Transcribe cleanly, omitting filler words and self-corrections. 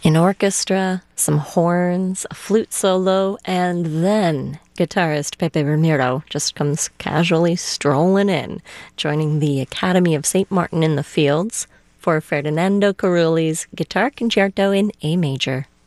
An orchestra, some horns, a flute solo, and then guitarist Pepe Ramiro just comes casually strolling in, joining the Academy of St. Martin in the Fields for Ferdinando Carulli's Guitar Concerto in A major.